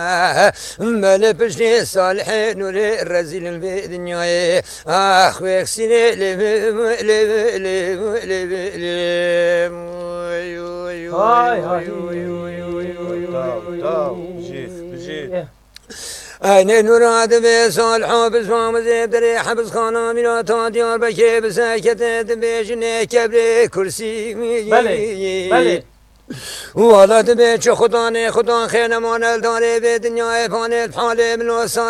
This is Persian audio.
مال بجني صالح نور الرزيل في دنياي أخوك سنة أين نوراد بصالح حافظ ومزيد دري حبس خانه ميراتا ديار بكي بساكت بجني كبري كرسي بله ولد به چه خدا نه خدا خیر نمانل داره به دنیای پانل حال من